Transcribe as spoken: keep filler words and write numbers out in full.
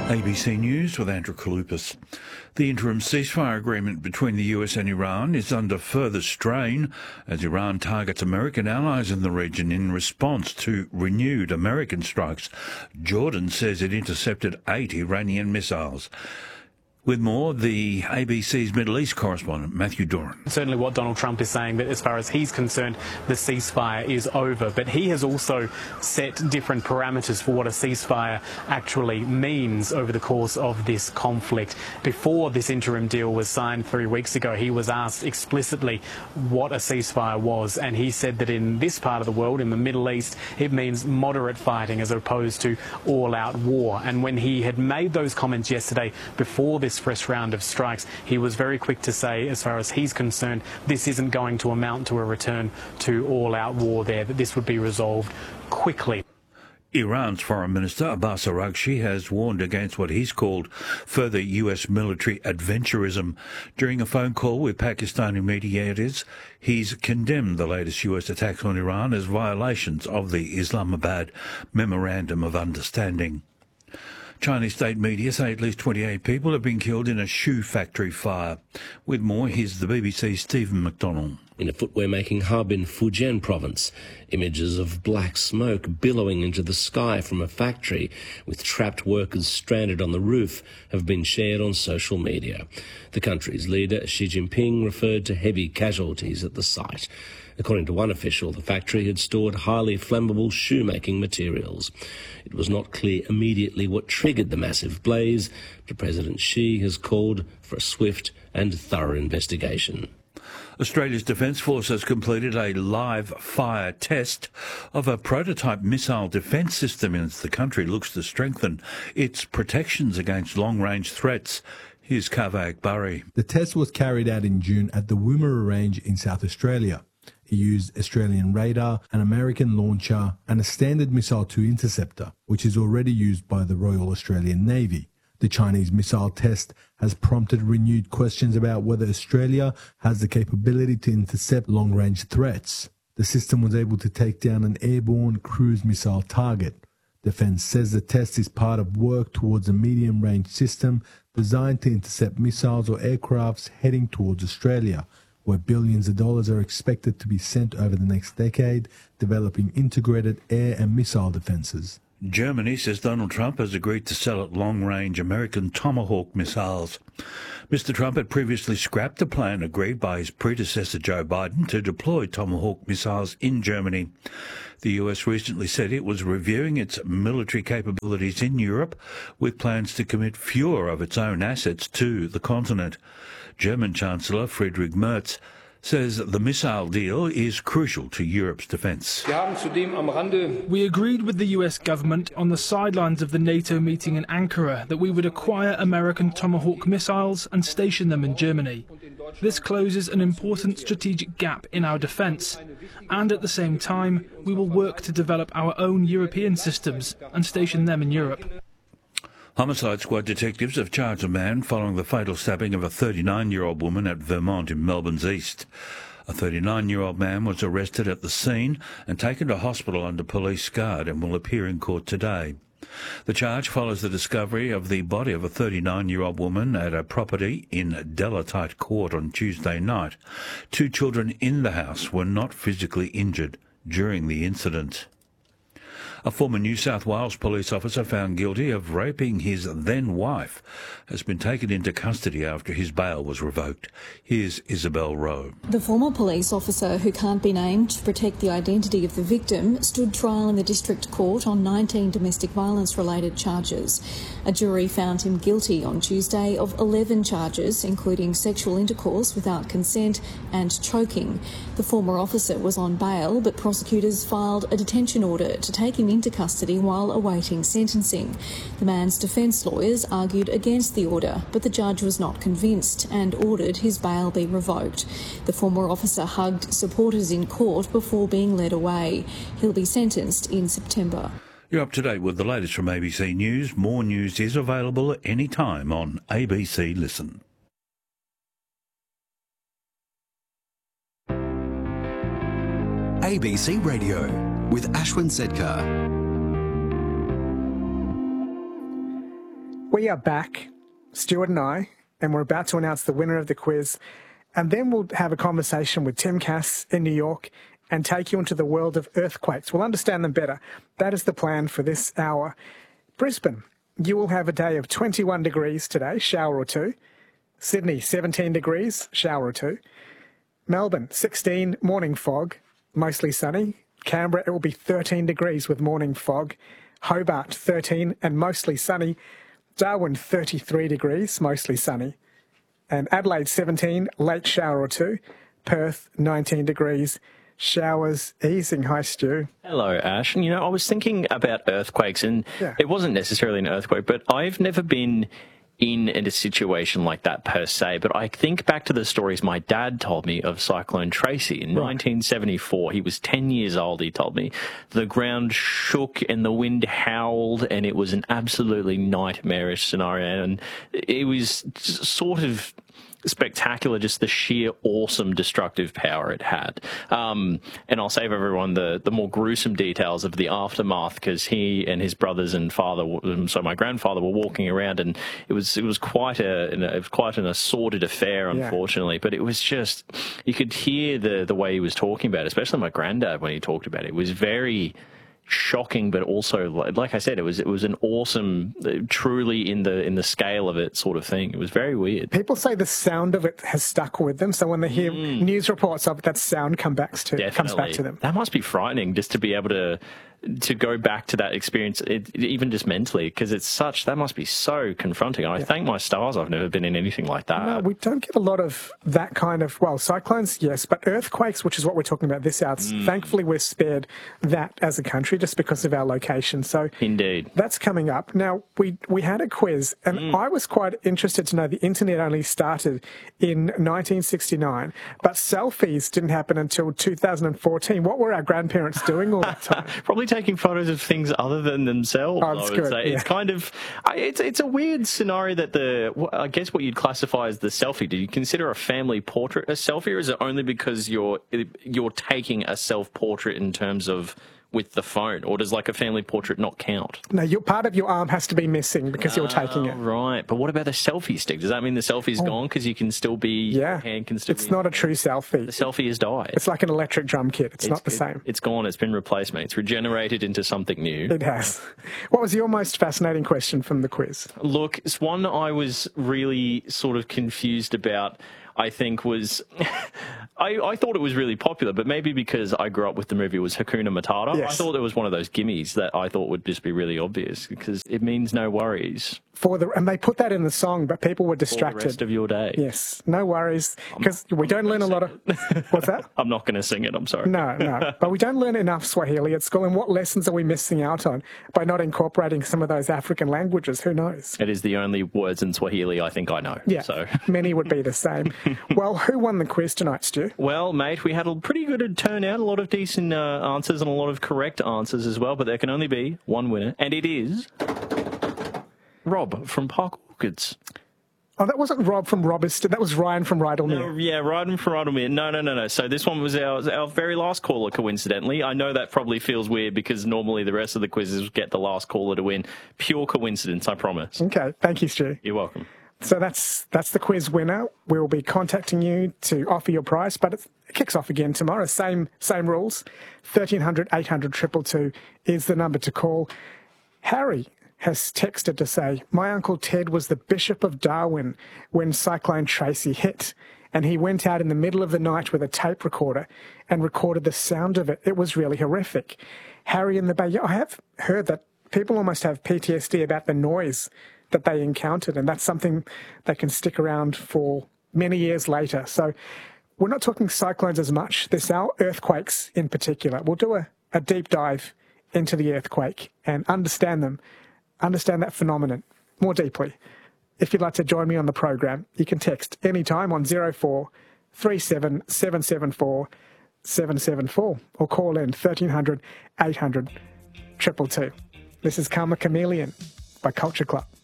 A B C News with Andrew Kalupas. The interim ceasefire agreement between the U S and Iran is under further strain as Iran targets American allies in the region in response to renewed American strikes. Jordan says it intercepted eight Iranian missiles. With more, the A B C's Middle East correspondent, Matthew Doran. Certainly what Donald Trump is saying, that as far as he's concerned, the ceasefire is over. But he has also set different parameters for what a ceasefire actually means over the course of this conflict. Before this interim deal was signed three weeks ago, he was asked explicitly what a ceasefire was. And he said that in this part of the world, in the Middle East, it means moderate fighting as opposed to all-out war. And when he had made those comments yesterday before this first round of strikes, he was very quick to say, as far as he's concerned, this isn't going to amount to a return to all-out war there, that this would be resolved quickly. Iran's Foreign Minister Abbas Araghchi has warned against what he's called further U S military adventurism. During a phone call with Pakistani mediators, he's condemned the latest U S attacks on Iran as violations of the Islamabad Memorandum of Understanding. Chinese state media say at least twenty-eight people have been killed in a shoe factory fire. With more, here's the B B C's Stephen McDonald. In a footwear-making hub in Fujian province, images of black smoke billowing into the sky from a factory with trapped workers stranded on the roof have been shared on social media. The country's leader, Xi Jinping, referred to heavy casualties at the site. According to one official, the factory had stored highly flammable shoemaking materials. It was not clear immediately what triggered the massive blaze, but President Xi has called for a swift and thorough investigation. Australia's Defence Force has completed a live fire test of a prototype missile defence system as the country looks to strengthen its protections against long-range threats. Here's Kaveh Akbari. The test was carried out in June at the Woomera Range in South Australia. It used Australian radar, an American launcher and a Standard Missile two interceptor, which is already used by the Royal Australian Navy. The Chinese missile test has prompted renewed questions about whether Australia has the capability to intercept long-range threats. The system was able to take down an airborne cruise missile target. Defence says the test is part of work towards a medium-range system designed to intercept missiles or aircrafts heading towards Australia, where billions of dollars are expected to be sent over the next decade, developing integrated air and missile defences. Germany says Donald Trump has agreed to sell it long-range American Tomahawk missiles. Mister Trump had previously scrapped a plan agreed by his predecessor Joe Biden to deploy Tomahawk missiles in Germany. The U S recently said it was reviewing its military capabilities in Europe with plans to commit fewer of its own assets to the continent. German Chancellor Friedrich Merz says the missile deal is crucial to Europe's defence. We agreed with the U S government on the sidelines of the NATO meeting in Ankara that we would acquire American Tomahawk missiles and station them in Germany. This closes an important strategic gap in our defence, and at the same time we will work to develop our own European systems and station them in Europe. Homicide Squad detectives have charged a man following the fatal stabbing of a thirty-nine-year-old woman at Vermont in Melbourne's east. A thirty-nine-year-old man was arrested at the scene and taken to hospital under police guard and will appear in court today. The charge follows the discovery of the body of a thirty-nine-year-old woman at a property in Delatite Court on Tuesday night. Two children in the house were not physically injured during the incident. A former New South Wales police officer found guilty of raping his then-wife has been taken into custody after his bail was revoked. Here's Isabel Rowe. The former police officer, who can't be named to protect the identity of the victim, stood trial in the district court on nineteen domestic violence-related charges. A jury found him guilty on Tuesday of eleven charges, including sexual intercourse without consent and choking. The former officer was on bail, but prosecutors filed a detention order to take him into custody while awaiting sentencing. The man's defence lawyers argued against the order, but the judge was not convinced and ordered his bail be revoked. The former officer hugged supporters in court before being led away. He'll be sentenced in September. You're up to date with the latest from A B C News. More news is available anytime on A B C Listen. A B C Radio with Ashwin Sedkar. We are back, Stuart and I, and we're about to announce the winner of the quiz. And then we'll have a conversation with Tim Cass in New York and take you into the world of earthquakes. We'll understand them better. That is the plan for this hour. Brisbane, you will have a day of twenty-one degrees today, shower or two. Sydney, seventeen degrees, shower or two. Melbourne, sixteen, morning fog, mostly sunny. Canberra, it will be thirteen degrees with morning fog. Hobart, thirteen and mostly sunny. Darwin, thirty-three degrees, mostly sunny. And Adelaide, seventeen, late shower or two. Perth, nineteen degrees, showers easing. Hi, Stu. Hello, Ash. And, you know, I was thinking about earthquakes, and Yeah. it wasn't necessarily an earthquake, but I've never been in a situation like that per se. But I think back to the stories my dad told me of Cyclone Tracy in Right. nineteen seventy-four. He was ten years old, he told me. The ground shook and the wind howled, and it was an absolutely nightmarish scenario. And it was sort of spectacular, just the sheer awesome destructive power it had. Um, and I'll save everyone the, the more gruesome details of the aftermath, because he and his brothers and father, so my grandfather, were walking around, and it was it was quite a it was quite an assorted affair, unfortunately. Yeah. But it was just, you could hear the the way he was talking about it, especially my granddad when he talked about it. It was very shocking, but also, like I said, it was it was an awesome, truly in the in the scale of it sort of thing. It was very weird. People say the sound of it has stuck with them, so when they hear Mm. news reports of it, that sound come back to, Definitely. comes back to them. That must be frightening, just to be able to to go back to that experience, it, even just mentally, because it's such, that must be so confronting. I Yeah. thank my stars I've never been in anything like that. No, we don't get a lot of that kind of, well, cyclones, yes, but earthquakes, which is what we're talking about this hour, Mm. thankfully we're spared that as a country just because of our location. So Indeed. that's coming up. Now, we we had a quiz, and Mm. I was quite interested to know the internet only started in nineteen sixty-nine, but selfies didn't happen until two thousand fourteen. What were our grandparents doing all that time? Probably taking photos of things other than themselves. Oh, that's I would good, say. yeah. It's kind of, I- it's it's a weird scenario that the, wh- I guess what you'd classify as the selfie. Do you consider a family portrait a selfie, or is it only because you're you're taking a self portrait in terms of with the phone, or does like a family portrait not count? No, your, part of your arm has to be missing because you're taking it. Oh, right, but what about the selfie stick? Does that mean the selfie's Oh. gone because you can still be, Yeah, your hand can still it's be, not a true selfie. the selfie has died. It's like an electric drum kit. It's, not the it- same. It's gone. It's been replaced, mate. It's regenerated into something new. It has. What was your most fascinating question from the quiz? Look, it's one I was really sort of confused about. I think was, I, I thought it was really popular, but maybe because I grew up with the movie, it was Hakuna Matata. Yes. I thought it was one of those gimmies that I thought would just be really obvious, because it means no worries For the and they put that in the song, but people were for the distracted. rest of your day. Yes, no worries, because we don't learn a lot of. What's that? I'm not going to sing it. I'm sorry. No, no, but we don't learn enough Swahili at school. And what lessons are we missing out on by not incorporating some of those African languages? Who knows? It is the only words in Swahili I think I know. Yeah, So. many would be the same. Well, who won the quiz tonight, Stu? Well, mate, we had a pretty good turnout, a lot of decent uh, answers and a lot of correct answers as well, but there can only be one winner, and it is Rob from Park Orchids. Oh, that wasn't Rob from Robiston. That was Ryan from Rydalmere. No, yeah, Ryan from Rydalmere. No, no, no, no. So this one was our, our very last caller, coincidentally. I know that probably feels weird because normally the rest of the quizzes get the last caller to win. Pure coincidence, I promise. Okay, thank you, Stu. You're welcome. So that's that's the quiz winner. We will be contacting you to offer your prize, but it kicks off again tomorrow. Same same rules. thirteen hundred, eight hundred, two two two is the number to call. Harry has texted to say, my Uncle Ted was the Bishop of Darwin when Cyclone Tracy hit, and he went out in the middle of the night with a tape recorder and recorded the sound of it. It was really horrific. Harry in the Bay, I have heard that people almost have P T S D about the noise that they encountered, and that's something that can stick around for many years later. So we're not talking cyclones as much this hour, earthquakes in particular. We'll do a, a deep dive into the earthquake and understand them, understand that phenomenon more deeply. If you'd like to join me on the program, you can text anytime on zero four three seven seven seven four seven seven four or call in thirteen hundred, eight hundred, two two two. This is Karma Chameleon by Culture Club.